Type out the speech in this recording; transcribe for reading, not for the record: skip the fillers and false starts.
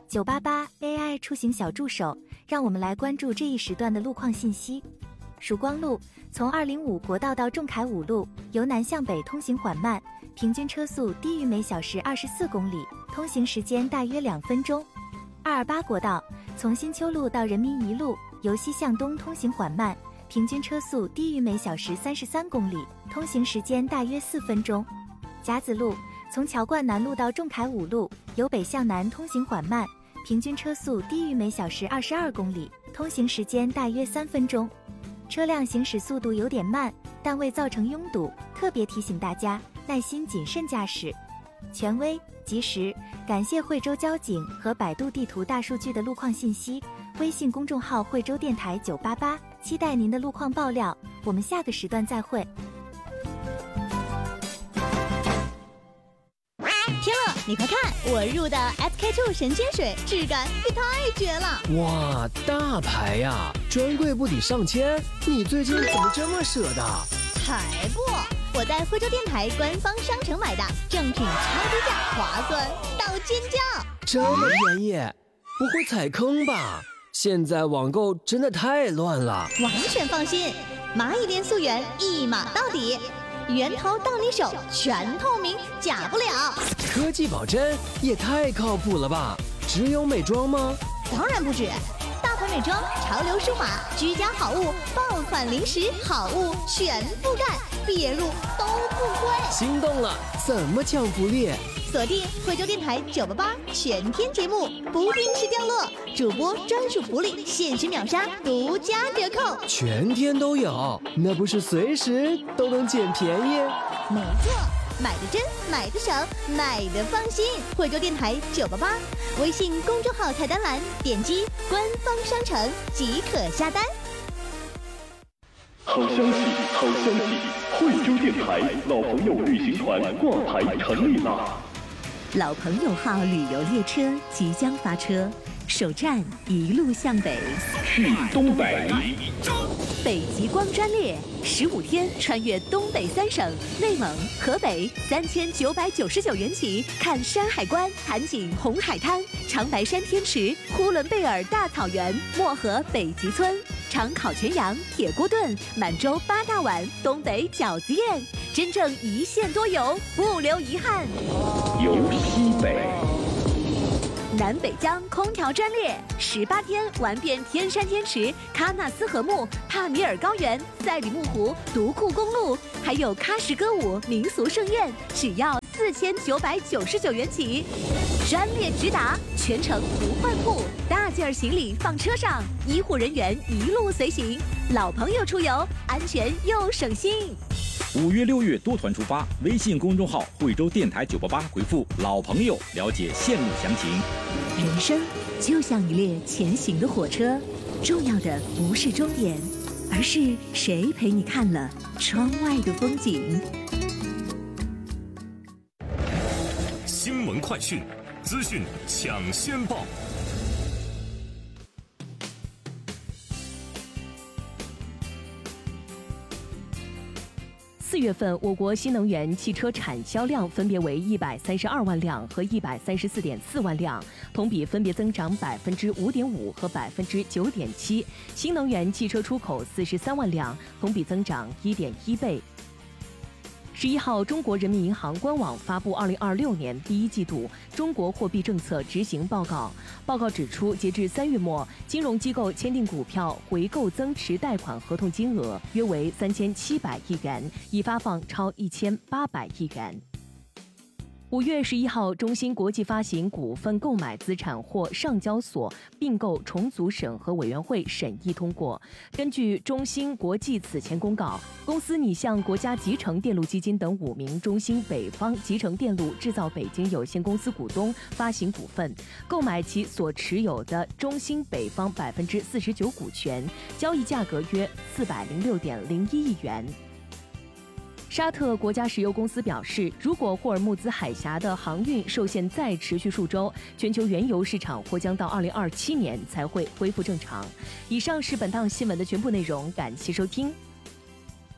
988 AI 出行小助手，让我们来关注这一时段的路况信息。曙光路从205国道到仲恺五路，由南向北通行缓慢，平均车速低于每小时24公里，通行时间大约2分钟。228国道从新丘路到人民一路，由西向东通行缓慢，平均车速低于每小时33公里，通行时间大约4分钟。甲子路从乔冠南路到仲恺五路，由北向南通行缓慢，平均车速低于每小时22公里，通行时间大约3分钟。车辆行驶速度有点慢，但未造成拥堵，特别提醒大家耐心谨慎驾驶。权威及时，感谢惠州交警和百度地图大数据的路况信息。微信公众号惠州电台988，期待您的路况爆料。我们下个时段再会。 天乐，你快看，我入的 SK-II 神仙水，质感也太绝了！ 哇，大牌呀，专柜不抵上千，你最近怎么这么舍得？ 才不，我在惠州电台官方商城买的，正品超低价，划算到尖叫！ 这么便宜，不会踩坑吧？现在网购真的太乱了。 完全放心，蚂蚁链溯源一码到底。源头到你手，全透明，假不了。 科技保真也太靠谱了吧？只有美妆吗？ 当然不止，大牌美妆、潮流数码、居家好物、爆款零食好物全覆盖，毕业路都不亏。 心动了，怎么抢福利？ 锁定惠州电台988全天节目，不定时掉落，主播专属福利，限时秒杀，独家折扣， 全天都有，那不是随时都能捡便宜？ 没错，买的真，买的省，买的放心。惠州电台988微信公众号菜单栏点击官方商城即可下单。 好消息，好消息！惠州电台老朋友旅行团挂牌成立啦！ 老朋友号旅游列车即将发车，首站一路向北， 去东北。 北极光专列15天穿越东北3省，内蒙、河北3999元起，看山海关、潭景红海滩、长白山天池、呼伦贝尔大草原、漠河北极村、长烤全羊、铁锅炖、满洲8大碗、东北饺子宴，真正一线多游，不留遗憾。 游西北。 南北疆空调专列18天玩遍天山天池、喀纳斯河木、帕米尔高原、赛里木湖、独库公路，还有喀什歌舞民俗盛宴，只要4999元起。专列直达，全程不换铺，大件行李放车上，医护人员一路随行，老朋友出游，安全又省心。 5月6月多团出发，微信公众号惠州电台988回复老朋友了解线路详情。 人生就像一列前行的火车，重要的不是终点，而是谁陪你看了窗外的风景。 新闻快讯，资讯抢先报。 4月份，我国新能源汽车产销量分别为132万辆和134.4万辆，同比分别增长5.5%和9.7%。新能源汽车出口43万辆，同比增长1.1倍。11号，中国人民银行官网发布2026年第一季度中国货币政策执行报告。报告指出，截至3月末，金融机构签订股票回购增持贷款合同金额约为3700亿元，已发放超1800亿元。5月11号，中芯国际发行股份购买资产获上交所并购重组审核委员会审议通过。根据中芯国际此前公告，公司拟向国家集成电路基金等5名中芯北方集成电路制造北京有限公司股东发行股份，购买其所持有的中芯北方49%股权，交易价格约406.01亿元。沙特国家石油公司表示，如果霍尔木兹海峡的航运受限再持续数周，全球原油市场或将到2027年才会恢复正常。以上是本档新闻的全部内容，感谢收听。